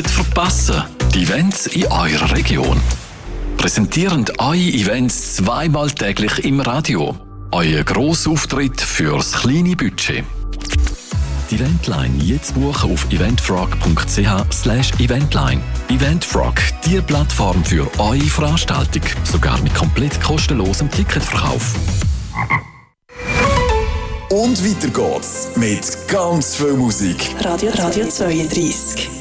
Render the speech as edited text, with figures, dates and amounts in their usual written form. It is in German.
nicht verpassen. Die Events in eurer Region. Präsentieren eure Events zweimal täglich im Radio. Euer Grossauftritt fürs kleine Budget. Die Eventline jetzt buchen auf eventfrog.ch/eventline. Eventfrog, die Plattform für eure Veranstaltung. Sogar mit komplett kostenlosem Ticketverkauf. Und weiter geht's mit ganz viel Musik. Radio 32.